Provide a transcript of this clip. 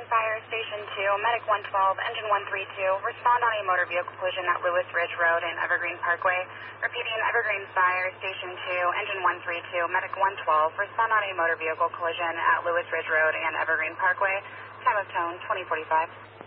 Fire Station 2, Medic 112, Engine 132, respond on a motor vehicle collision at Lewis Ridge Road and Evergreen Parkway. Repeating, Evergreen Fire Station 2, Engine 132, Medic 112, respond on a motor vehicle collision at Lewis Ridge Road and Evergreen Parkway. Time of tone 2045.